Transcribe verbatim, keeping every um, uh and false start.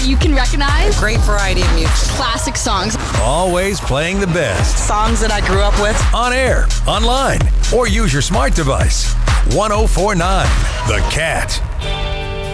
you can recognize. Great variety of music. Classic songs. Always playing the best. Songs that I grew up with. On air, online, or use your smart device. one oh four point nine The Cat.